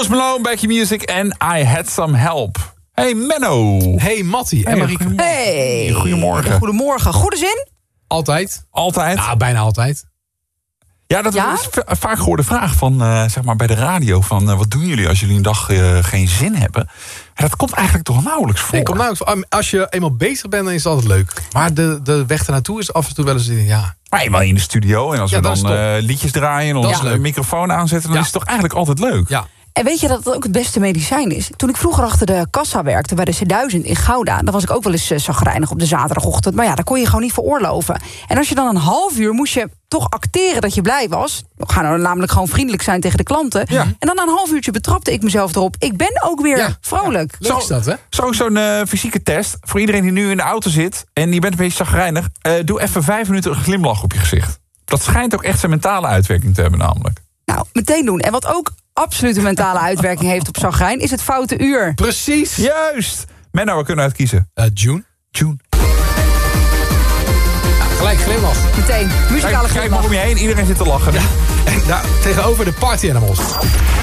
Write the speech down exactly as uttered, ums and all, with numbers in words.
Post Malone, Back Your Music en I Had Some Help. Hey Menno. Hey Mattie en Hey, Marieke. Hey. Goedemorgen. Goedemorgen. Goede zin? Altijd? Altijd? Ja, bijna altijd. Ja, dat Ja? is een vaak gehoorde vraag van, uh, zeg maar bij de radio. Van, uh, wat doen jullie als jullie een dag uh, geen zin hebben? En dat komt eigenlijk toch nauwelijks voor. Nee, kom nou, als je eenmaal bezig bent, dan is het altijd leuk. Maar de, de weg ernaartoe is af en toe wel eens... Ja. Maar eenmaal in de studio en als Ja, we dat dan is uh, liedjes draaien... en Dat onze is leuk. microfoon aanzetten, dan Ja. is het toch eigenlijk altijd leuk? Ja. En weet je dat het ook het beste medicijn is? Toen ik vroeger achter de kassa werkte bij de C duizend in Gouda... dan was ik ook wel eens uh, chagrijnig op de zaterdagochtend. Maar ja, daar kon je gewoon niet veroorloven. En als je dan een half uur moest je toch acteren dat je blij was... we gaan nou namelijk gewoon vriendelijk zijn tegen de klanten... Ja. en dan na een half uurtje betrapte ik mezelf erop. Ik ben ook weer Ja. vrolijk. Leuk is dat, hè? Zo zo'n uh, fysieke test voor iedereen die nu in de auto zit... en je bent een beetje chagrijnig... Uh, doe even vijf minuten een glimlach op je gezicht. Dat schijnt ook echt zijn mentale uitwerking te hebben namelijk. Nou, meteen doen. En wat ook absoluut een mentale uitwerking heeft op chagrijn... is het foute uur. Precies. Juist! Menno, we kunnen uitkiezen. Uh, June. June. Ja, gelijk glimlach. Meteen. Muzikale Kijk, kijk maar glimlach. om je heen, iedereen zit te lachen. En daar tegenover de Party Animals.